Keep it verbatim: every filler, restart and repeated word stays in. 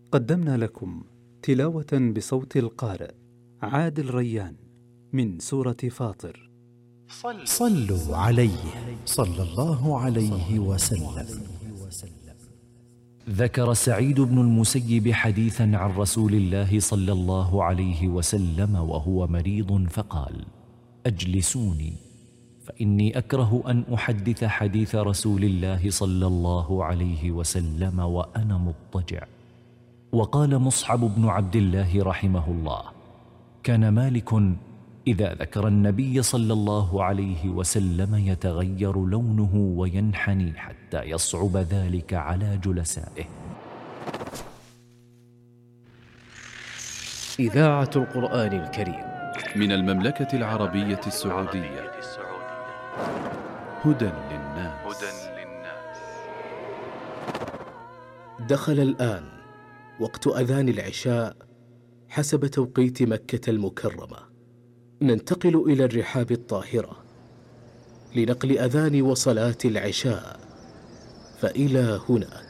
قدمنا لكم تلاوة بصوت القارئ عادل ريان من سورة فاطر. صلوا عليه صلى الله عليه وسلم. ذكر سعيد بن المسيب حديثا عن رسول الله صلى الله عليه وسلم وهو مريض فقال: أجلسوني فإني أكره أن أحدث حديث رسول الله صلى الله عليه وسلم وأنا مضطجع. وقال مصعب بن عبد الله رحمه الله: كان مالك إذا ذكر النبي صلى الله عليه وسلم يتغير لونه وينحني حتى يصعب ذلك على جلسائه. إذاعة القرآن الكريم من المملكة العربية السعودية. هدى للناس. دخل الآن وقت أذان العشاء حسب توقيت مكة المكرمة. ننتقل إلى الرحاب الطاهرة لنقل أذان وصلاة العشاء، فإلى هنا